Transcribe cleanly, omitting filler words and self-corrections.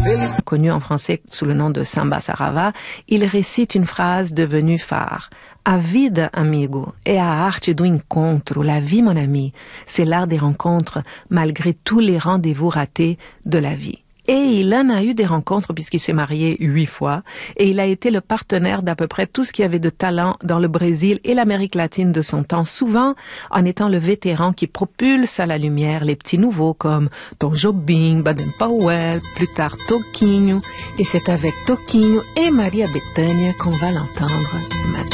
Connu en français sous le nom de Samba Sarava, il récite une phrase devenue phare. A vida, amigo, é a arte do encontro, la vie, mon ami. C'est l'art des rencontres, malgré tous les rendez-vous ratés de la vie. Et il en a eu des rencontres puisqu'il s'est marié 8 fois et il a été le partenaire d'à peu près tout ce qui avait de talent dans le Brésil et l'Amérique latine de son temps, souvent en étant le vétéran qui propulse à la lumière les petits nouveaux comme Tom Jobim, Baden-Powell, plus tard Toquinho. Et c'est avec Toquinho et Maria Bethânia qu'on va l'entendre maintenant.